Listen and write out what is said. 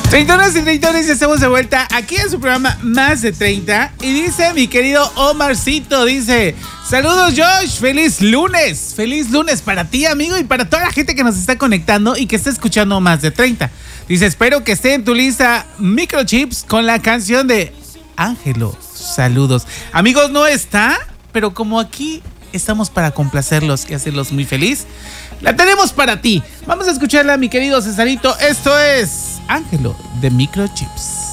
Treintonas y treintones, ya estamos de vuelta aquí en su programa Más de 30. Y dice mi querido Omarcito, dice: saludos Josh, feliz lunes para ti, amigo, y para toda la gente que nos está conectando y que está escuchando Más de 30. Dice: espero que esté en tu lista Microchips con la canción de Ángelo. Saludos. Amigos, no está, pero como aquí estamos para complacerlos y hacerlos muy feliz, la tenemos para ti. Vamos a escucharla, mi querido Cesarito. Esto es Ángelo de Microchips.